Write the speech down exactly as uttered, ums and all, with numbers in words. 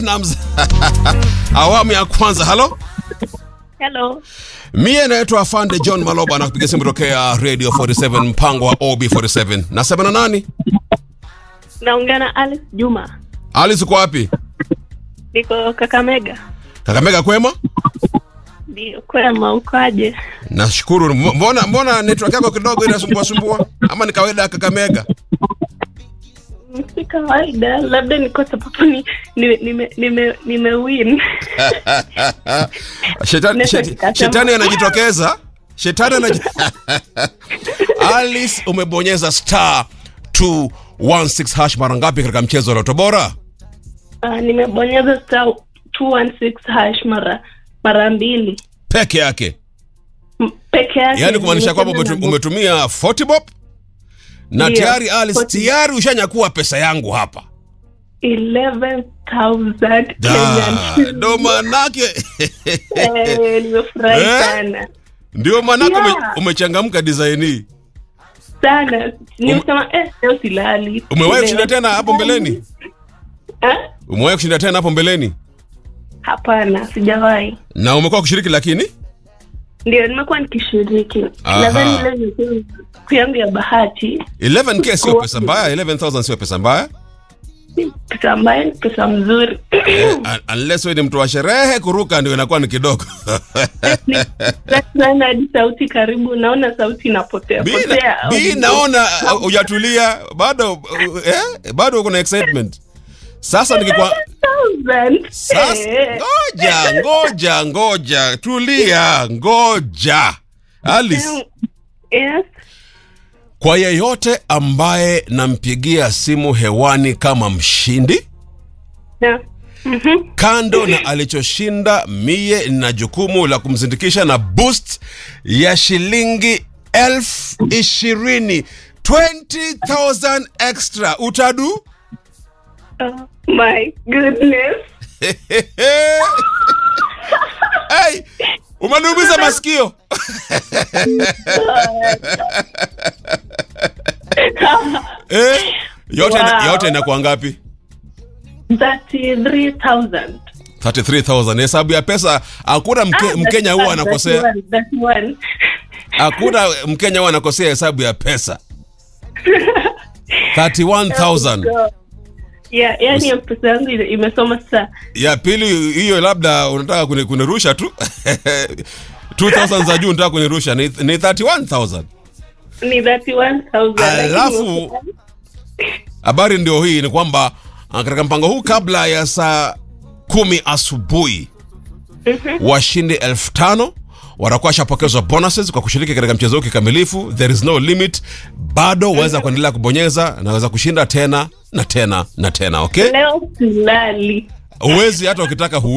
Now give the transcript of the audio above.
Platinumz. Awamu ya kwanza. Hello. Hello. Mie naitwa Afande John Maloba na kupiga simu tokea Radio forty-seven mpango wa O B forty-seven. Nasema na nani? Naongea na Alice Juma. Alice uko wapi? Niko Kakamega. Kakamega kwema? Ndio, kwema, ukoaje? Nashukuru. Mbona mbona network yako kidogo inasumbua sumbua? Ama ni kawaida Kakamega? Si kawaida, labda niko sababu ni nime nime nime win. Shetani shetani anajitokeza. Shetani anajitokeza. Alice, umebonyeza star two one six hash mara ngapi katika mchezo wa Lotto Bora? Ah, uh, nimebonyeza star two one six hash mara mara mbili. Peke yake. M- peke yake. Yaani kumaanisha kwamba umetu, umetumia forty bob? Na Ndio, tayari Alice, forty tayari ushanyakua pesa yangu hapa. eleven thousand Kenyan. Ndio manake. Eh, nimefurahi Eh? sana. Ndio manake ume, Yeah. umechangamka design hii. Sana. Nimesema eh leo silali. Umewahi kushinda tena hapo mbeleni? Eh? Umewahi kushinda tena hapo mbeleni? Hapana, sijawahi. Na umekuwa kushiriki lakini? Ndio, nimekuwa nikishiriki. Aha. Nadhani leo ni siku yangu ya bahati. eleven k sio pesa mbaya, eleven thousand sio pesa mbaya. Pesa mbaya ni pesa mzuri. Eh, unless wewe ni mtu wa sherehe, kuruka ndio inakuwa ni kidogo. Sana hadi sauti karibu, naona sauti inapotea. Mimi Potea. mimi naona uh, hujatulia bado uh, eh bado uko na excitement. Sasa nikikwa Sasa Eh. ngoja ngoja ngoja tulia ngoja Alice, Yes. kwa yeyote ambaye nampigia simu hewani kama mshindi, Na. Mhm. kando na alichoshinda, mie na jukumu la kumzindikisha na boost ya shilingi elfu ishirini, twenty thousand extra. Utadu? Oh my goodness. Hey, umaniumiza masikio. Eh, yote Wow. yote inakuwa ngapi? thirty-three thousand. thirty-three thousand. Hesabu ya pesa hakuna mke, Ah, Mkenya huwa anakosea. thirty-one, thirty-one. Hakuna Mkenya huwa anakosea hesabu ya pesa. thirty-one thousand. Yeah, yani ya pesa yangu ime- imesoma sasa. Ya pili hiyo labda unataka kuni- kunirusha tu. two thousand za juu unataka kunirusha ni, ni thirty-one thousand. Ni thirty-one thousand. Alafu habari ndio hii ni kwamba ah, katika mpango huu kabla ya saa kumi asubuhi washindi elfu tano watakuwa washapokezwa bonuses kwa kushiriki katika mchezo huu kikamilifu. There is no limit. Bado waweza kuendelea kubonyeza na waweza kushinda tena na tena na tena, okay? Leo silali. Uwezi hata ukitaka huwezi.